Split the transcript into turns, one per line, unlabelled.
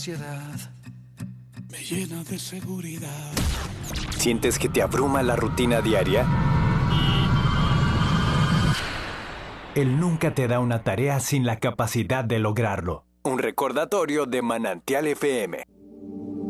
Me llena de seguridad.
¿Sientes que te abruma la rutina diaria? Él nunca te da una tarea sin la capacidad de lograrlo. Un recordatorio de Manantial FM.